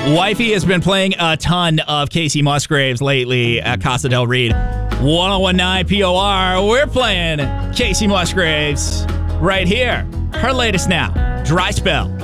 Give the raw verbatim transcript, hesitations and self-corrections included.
Wifey has been playing a ton of Casey Musgraves lately at Casa del Reed. ten nineteen P O R, we're playing Casey Musgraves right here. Her latest now, Dry Spell.